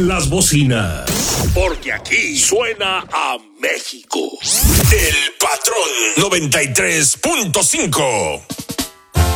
en las bocinas. Porque aquí suena a México. El Patrón 93.5.